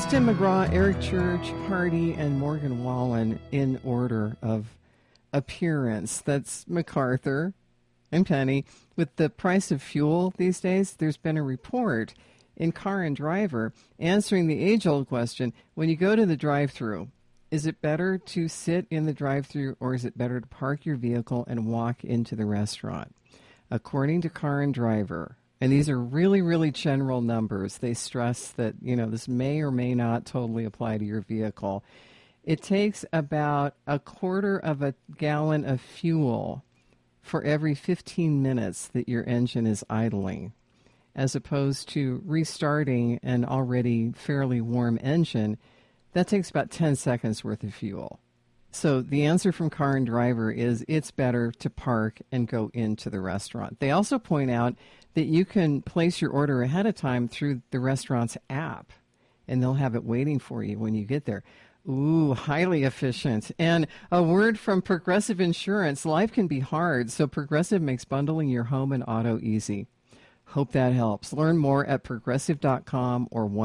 It's Tim McGraw, Eric Church, Hardy, and Morgan Wallen in order of appearance. That's MacArthur and Penny. With the price of fuel these days, there's been a report in Car and Driver answering the age-old question, when you go to the drive-thru, is it better to sit in the drive-thru or is it better to park your vehicle and walk into the restaurant? According to Car and Driver, and these are really, really general numbers. They stress that, this may or may not totally apply to your vehicle. It takes about a quarter of a gallon of fuel for every 15 minutes that your engine is idling, as opposed to restarting an already fairly warm engine. That takes about 10 seconds worth of fuel. So the answer from Car and Driver is it's better to park and go into the restaurant. They also point out that you can place your order ahead of time through the restaurant's app, and they'll have it waiting for you when you get there. Ooh, highly efficient. And a word from Progressive Insurance. Life can be hard, so Progressive makes bundling your home and auto easy. Hope that helps. Learn more at progressive.com or